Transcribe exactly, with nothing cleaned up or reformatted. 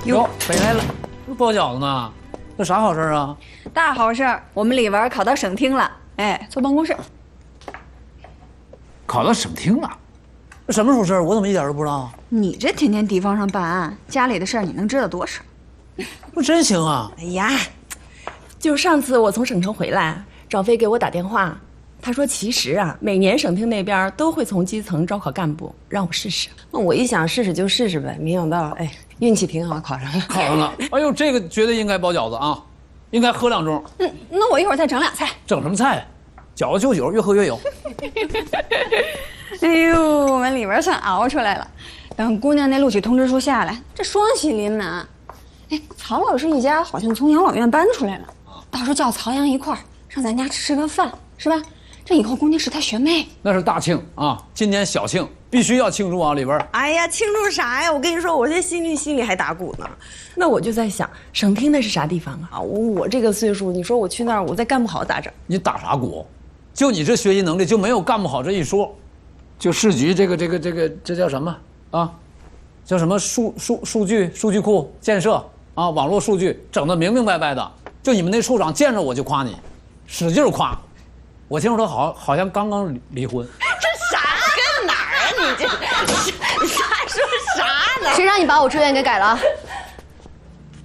哟，回来了，包饺子呢？这啥好事啊？ 大好事儿，我们李文考到省厅了，哎，坐办公室。 考到省厅了？这什么时候事儿？我怎么一点都不知道？ 你这天天地方上办案，家里的事儿你能知道多少？ 不真行啊！ 哎呀，就上次我从省城回来，赵飞给我打电话，他说其实啊，每年省厅那边都会从基层招考干部，让我试试。 那我一想试试就试试呗，没想到哎，运气挺好，考上了。 考上了！哎呦，这个绝对应该包饺子啊，应该喝两盅。 嗯，那我一会儿再整俩菜。 整什么菜？饺子就酒，越喝越有。 哎呦，我们里边算熬出来了。等姑娘那录取通知书下来，这双喜临门。哎，曹老师一家好像从养老院搬出来了，到时候叫曹阳一块儿上咱家吃吃个饭，是吧？这以后姑娘是他学妹。 那是大庆啊，今年小庆必须要庆祝啊，里边。 哎呀，庆祝啥呀？我跟你说，我这心里心里还打鼓呢。 那我就在想，省厅那是啥地方啊？ 啊，我这个岁数，你说我去那儿，我再干不好咋整？ 你打啥鼓？就你这学习能力，就没有干不好这一说。就市局这个这个这个这叫什么啊？叫什么数数数据数据库建设啊？网络数据整得明明白白的。就你们那处长见着我就夸你，使劲夸。我听说他好好像刚刚离离婚。 这啥跟哪儿啊？你这，你还说啥呢？ 谁让你把我志愿给改了？